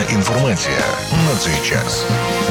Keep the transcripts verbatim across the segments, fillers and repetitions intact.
інформація на цей час.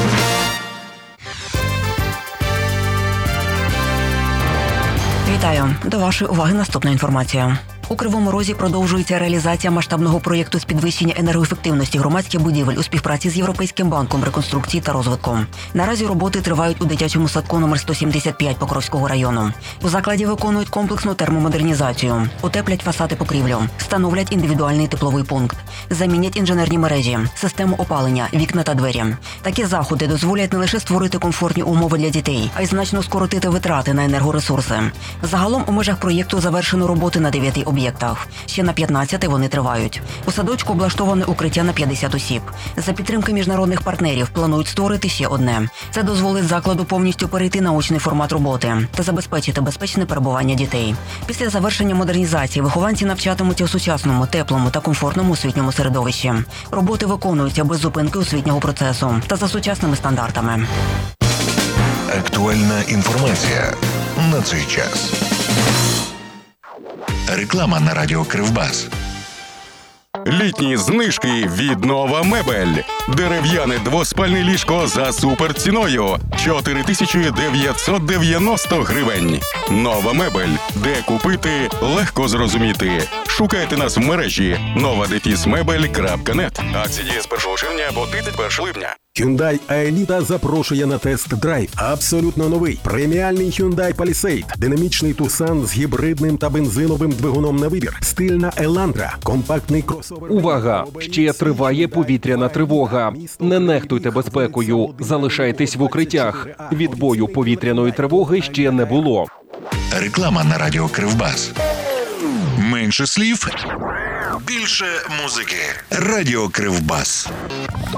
Вітаю! До вашої уваги наступна інформація. У Кривому Розі продовжується реалізація масштабного проєкту з підвищення енергоефективності громадських будівель у співпраці з Європейським банком реконструкції та розвитку. Наразі роботи тривають у дитячому садку номер сто сімдесят п'ять Покровського району. У закладі виконують комплексну термомодернізацію, утеплять фасади покрівлю, встановлять індивідуальний тепловий пункт, замінять інженерні мережі, систему опалення, вікна та двері. Такі заходи дозволять не лише створити комфортні умови для дітей, а й значно скоротити витрати на енергоресурси. Загалом у межах проєкту завершено роботи на дев'яти об'єктах. Ще на п'ятнадцяти вони тривають. У садочку облаштоване укриття на п'ятдесят осіб. За підтримки міжнародних партнерів планують створити ще одне. Це дозволить закладу повністю перейти на очний формат роботи та забезпечити безпечне перебування дітей. Після завершення модернізації вихованці навчатимуться у сучасному, теплому та комфортному освітньому середовищі. Роботи виконуються без зупинки освітнього процесу та за сучасними стандартами. Актуальна інформація на цей час. Реклама на радіо Кривбас. Літні знижки від Нова Мебель. Дерев'яне двоспальне ліжко за суперціною – чотири тисячі дев'ятсот дев'яносто гривень. Нова Мебель. Де купити – легко зрозуміти. Шукайте нас в мережі нова дефіс мебель крапка нет. Акції діє з першого червня по тридцять перше липня. Hyundai Aelita запрошує на тест-драйв. Абсолютно новий преміальний Hyundai Palisade. Динамічний Tucson з гібридним та бензиновим двигуном на вибір. Стильна Elantra. Компактний кросовер. Увага! Ще триває повітряна тривога. Не нехтуйте безпекою. Залишайтесь в укриттях. Відбою повітряної тривоги ще не було. Реклама на радіо Кривбас. Менше слів, більше музики. Радіо Кривбас.